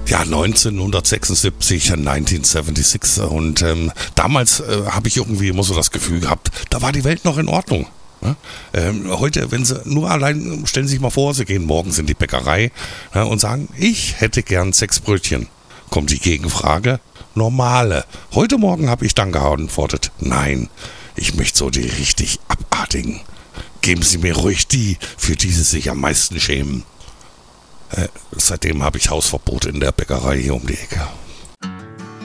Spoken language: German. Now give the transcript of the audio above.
Ja, 1976, 1976 und damals habe ich irgendwie immer so das Gefühl gehabt, da war die Welt noch in Ordnung. Ja? Heute, wenn Sie nur allein, stellen Sie sich mal vor, Sie gehen morgens in die Bäckerei, ja, und sagen, ich hätte gern 6 Brötchen. Kommt die Gegenfrage, normale. Heute Morgen habe ich dann geantwortet, nein, ich möchte so die richtig abartigen. Geben Sie mir ruhig die, für die Sie sich am meisten schämen. Seitdem habe ich Hausverbot in der Bäckerei hier um die Ecke.